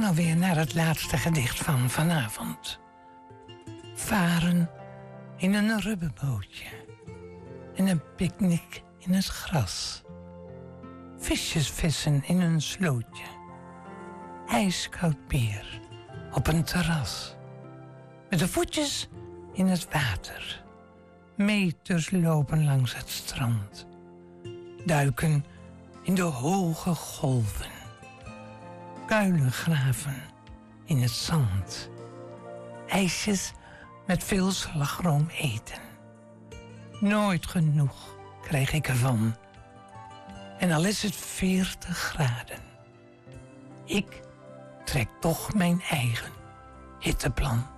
alweer naar het laatste gedicht van vanavond. Varen in een rubberbootje en een picknick in het gras. Visjes vissen in een slootje. Ijskoud bier op een terras. Met de voetjes in het water. Meters lopen langs het strand. Duiken in de hoge golven. Kuilen graven in het zand. IJsjes met veel slagroom eten. Nooit genoeg krijg ik ervan. En al is het 40 graden. Ik trek toch mijn eigen hitteplan.